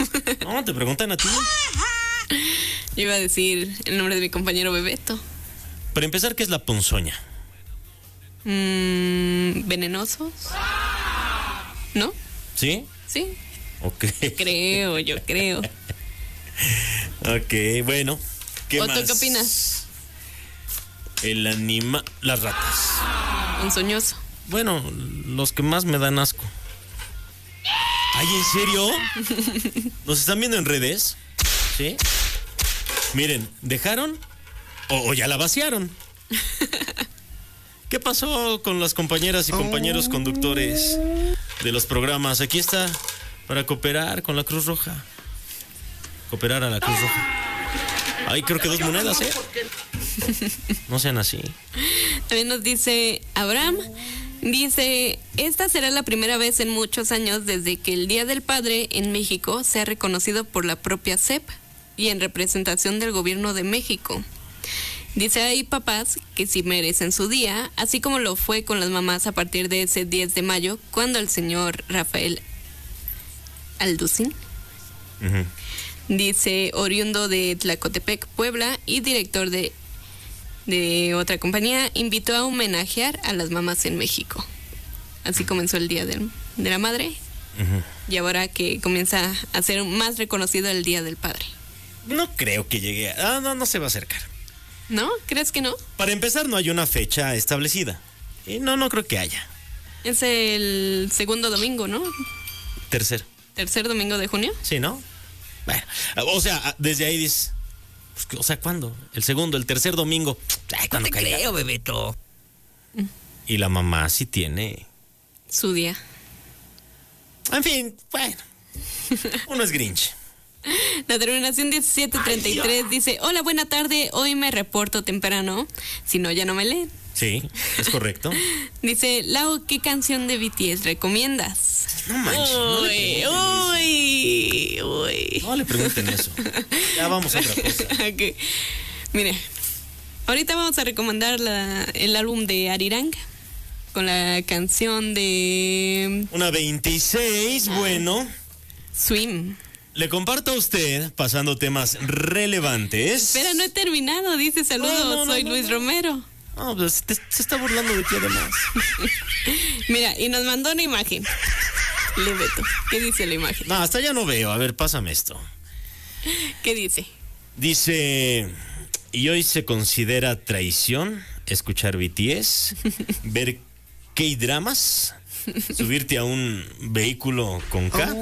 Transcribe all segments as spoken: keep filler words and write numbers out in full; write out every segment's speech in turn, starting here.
No, te preguntan a ti. Yo iba a decir el nombre de mi compañero Bebeto. Para empezar, ¿qué es la ponzoña? Mm, ¿Venenosos? ¿No? ¿Sí? Sí. Ok. Creo, yo creo. Ok, bueno. ¿Qué ¿O más? tú qué opinas? El anima... Las ratas. Ponzoñoso. Bueno, los que más me dan asco. ¿Ay, en serio? ¿Nos están viendo en redes? ¿Sí? Miren, ¿dejaron? ¿O, o ya la vaciaron? ¿Qué pasó con las compañeras y compañeros conductores de los programas? Aquí está, para cooperar con la Cruz Roja. Cooperar a la Cruz Roja. Ay, creo que dos monedas, ¿eh? No sean así. También nos dice Abraham, dice, esta será la primera vez en muchos años desde que el Día del Padre en México sea reconocido por la propia C E P y en representación del gobierno de México. Dice, hay papás que sí merecen su día, así como lo fue con las mamás a partir de ese diez de mayo, cuando el señor Rafael Alducin, Uh-huh. dice, oriundo de Tlacotepec, Puebla, y director de, de otra compañía, invitó a homenajear a las mamás en México. Así comenzó el Día del, de la Madre, Uh-huh. y ahora que comienza a ser más reconocido el Día del Padre. No creo que llegue a... Ah, no, no se va a acercar. ¿No? ¿Crees que no? Para empezar, no hay una fecha establecida. Y no, no creo que haya. Es el segundo domingo, ¿no? Tercer. Tercer domingo de junio. Sí, ¿no? Bueno, o sea, desde ahí dices... Pues, o sea, ¿cuándo? El segundo, el tercer domingo. Ay, ¿cuándo No te caiga? creo, Bebeto. Y la mamá sí tiene... Su día. En fin, bueno. Uno es Grinch. La terminación diecisiete treinta y tres dice, hola, buena tarde, hoy me reporto temprano, si no ya no me leen. Sí, es correcto. Dice, Lau, ¿qué canción de B T S recomiendas? No manches, no le Uy, pregunten. uy, uy. No le pregunten eso. Ya vamos a otra cosa. Ok. Mire, ahorita vamos a recomendar la, el álbum de Arirang con la canción de Una veintiséis, bueno. Swim. Le comparto a usted, pasando temas relevantes. Espera, no he terminado, dice saludos, No, no, no, soy no, Luis no. Romero. No, pues te- se está burlando de ti además. Mira, y nos mandó una imagen. Leveto, ¿qué dice la imagen? No, hasta ya no veo. A ver, pásame esto. ¿Qué dice? Dice, y hoy se considera traición escuchar B T S, ver K-dramas, subirte a un vehículo con K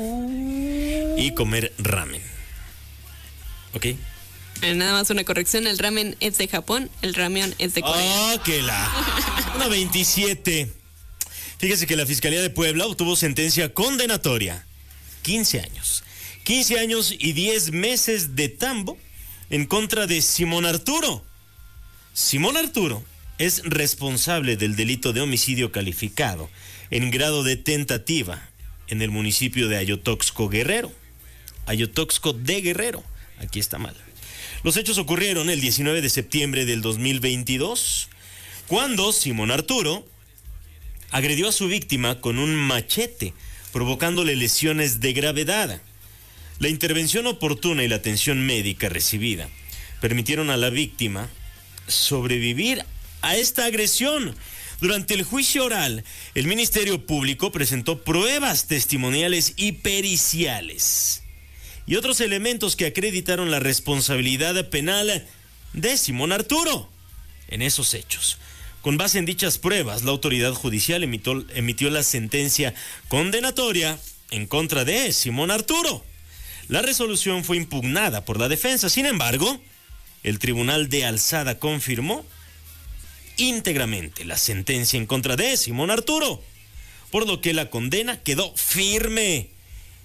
y comer ramen. ¿Ok? Eh, Nada más una corrección, el ramen es de Japón, el ramen es de Corea. ¡Oh, que la! Una veintisiete. Fíjese que la Fiscalía de Puebla obtuvo sentencia condenatoria. quince años. quince años y diez meses de tambo en contra de Simón Arturo. Simón Arturo es responsable del delito de homicidio calificado en grado de tentativa en el municipio de Ayotoxco, Guerrero. Ayotoxco de Guerrero. Aquí está mal. Los hechos ocurrieron el diecinueve de septiembre del dos mil veintidós, cuando Simón Arturo agredió a su víctima con un machete, provocándole lesiones de gravedad. La intervención oportuna y la atención médica recibida permitieron a la víctima sobrevivir a esta agresión. Durante el juicio oral, el Ministerio Público presentó pruebas testimoniales y periciales y otros elementos que acreditaron la responsabilidad penal de Simón Arturo en esos hechos. Con base en dichas pruebas, la autoridad judicial emitió, emitió la sentencia condenatoria en contra de Simón Arturo. La resolución fue impugnada por la defensa. Sin embargo, el Tribunal de Alzada confirmó íntegramente la sentencia en contra de Simón Arturo, por lo que la condena quedó firme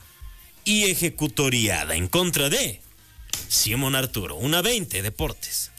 y ejecutoriada en contra de Simón Arturo. Una veinte, Deportes.